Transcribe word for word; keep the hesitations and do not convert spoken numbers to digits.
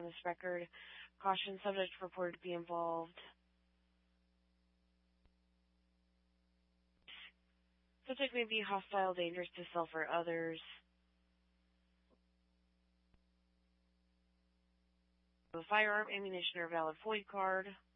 this record. Caution, subject reported to be involved. Subject may be hostile, dangerous to self or others. A firearm, ammunition, or valid FOID card.